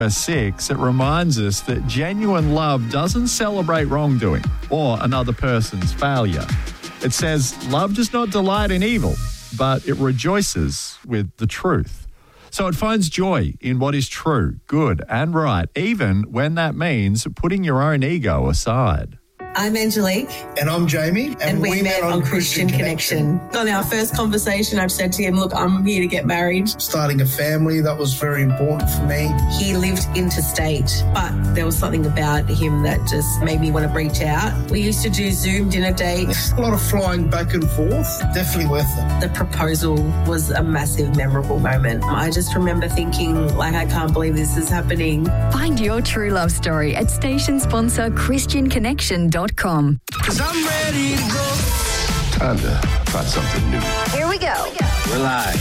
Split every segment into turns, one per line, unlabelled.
Verse 6, it reminds us that genuine love doesn't celebrate wrongdoing or another person's failure. It says, love does not delight in evil, but it rejoices with the truth. So it finds joy in what is true, good and right, even when that means putting your own ego aside.
I'm Angelique.
And I'm Jamie.
And we met on Christian Connection. On our first conversation, I've said to him, look, I'm here to get married.
Starting a family, that was very important for me.
He lived interstate, but there was something about him that just made me want to reach out. We used to do Zoom dinner dates.
A lot of flying back and forth. Definitely worth it.
The proposal was a massive, memorable moment. I just remember thinking, I can't believe this is happening.
Find your true love story at station sponsor ChristianConnection.com.
'Cause I'm ready to go.
Time to try something new.
Here we go.
We're live.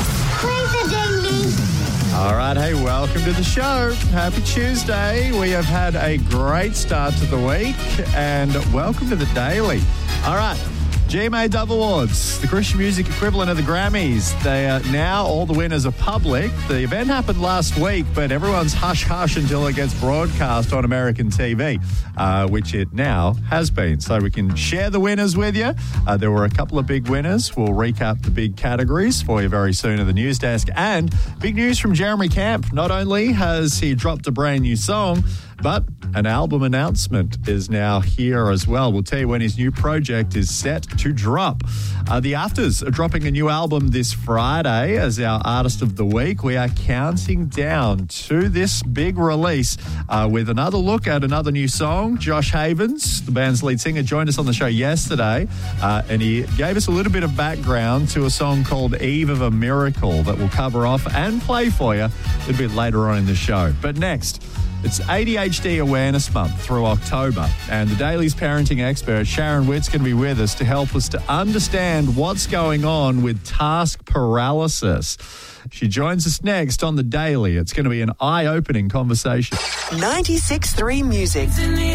All right, hey, welcome to the show. Happy Tuesday. We have had a great start to the week, and welcome to the Daily. All right. GMA Dove Awards, the Christian music equivalent of the Grammys. They are now, all the winners are public. The event happened last week, but everyone's hush-hush until it gets broadcast on American TV, which it now has been. So we can share the winners with you. There were a couple of big winners. We'll recap the big categories for you very soon at the news desk. And big news from Jeremy Camp. Not only has he dropped a brand new song, but an album announcement is now here as well. We'll tell you when his new project is set to drop. The Afters are dropping a new album this Friday as our Artist of the Week. We are counting down to this big release with another look at another new song. Josh Havens, the band's lead singer, joined us on the show yesterday, and he gave us a little bit of background to a song called Eve of a Miracle that we'll cover off and play for you a little bit later on in the show. But next, it's ADHD Awareness Month through October, and the Daily's parenting expert, Sharon Witt's going to be with us to help us to understand what's going on with task paralysis. She joins us next on the Daily. It's going to be an eye-opening conversation.
96.3 Music.